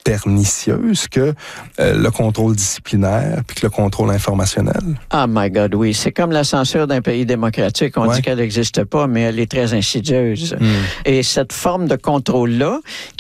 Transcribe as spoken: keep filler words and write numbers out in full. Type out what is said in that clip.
pernicieuse que euh, le contrôle disciplinaire puis que le contrôle informationnel. Ah, my God, oui. C'est comme la censure d'un pays démocratique. On ouais. dit qu'elle n'existe pas, mais elle est très insidieuse. Mm. Et cette forme de contrôle-là,